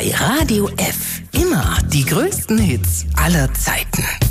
Bei Radio F. Immer die größten Hits aller Zeiten.